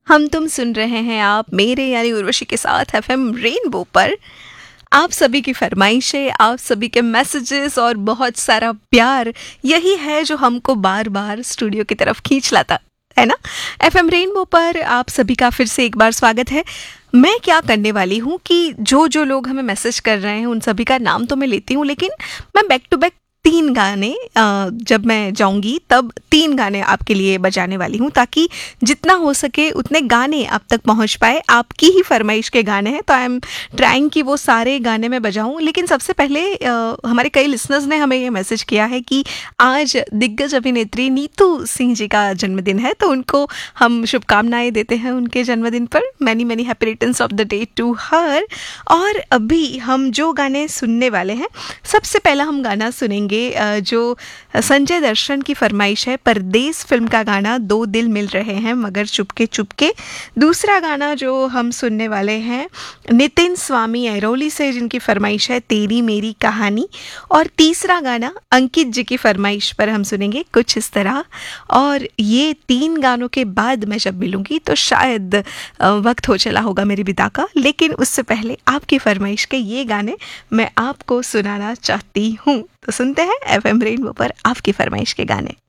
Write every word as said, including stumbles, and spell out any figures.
हम तुम सुन रहे हैं आप मेरे यानी उर्वशी के साथ एफएम रेनबो पर। आप सभी की फरमाइशें, आप सभी के मैसेजेस और बहुत सारा प्यार यही है जो हमको बार बार स्टूडियो की तरफ खींच लाता है ना। एफएम रेनबो पर आप सभी का फिर से एक बार स्वागत है। मैं क्या करने वाली हूँ कि जो जो लोग हमें मैसेज कर रहे हैं उन सभी का नाम तो मैं लेती हूँ, लेकिन मैं बैक टू बैक तीन गाने अ, जब मैं जाऊंगी तब तीन गाने आपके लिए बजाने वाली हूँ, ताकि जितना हो सके उतने गाने आप तक पहुँच पाए। आपकी ही फरमाइश के गाने हैं तो आई एम ट्राइंग कि वो सारे गाने मैं बजाऊँ। लेकिन सबसे पहले अ, हमारे कई लिसनर्स ने हमें ये मैसेज किया है कि आज दिग्गज अभिनेत्री नीतू सिंह जी का जन्मदिन है, तो उनको हम शुभकामनाएं देते हैं उनके जन्मदिन पर। Many many happy returns of the day to her. और अभी हम जो गाने सुनने वाले हैं, सबसे पहला हम गाना सुनेंगे अ, जो संजय दर्शन की फरमाइश है, परदेस फिल्म का गाना दो दिल मिल रहे हैं मगर चुपके चुपके। दूसरा गाना जो हम सुनने वाले हैं नितिन स्वामी ऐरोली से, जिनकी फरमाइश है तेरी मेरी कहानी। और तीसरा गाना अंकित जी की फरमाइश पर हम सुनेंगे कुछ इस तरह। और ये तीन गानों के बाद मैं जब मिलूंगी तो शायद अ, वक्त हो चला होगा मेरी विदा का, लेकिन उससे पहले आपकी फरमाइश के ये गाने मैं आपको सुनाना चाहती हूँ। तो सुनते हैं एफएम रेनबो पर आपकी फरमाइश के गाने।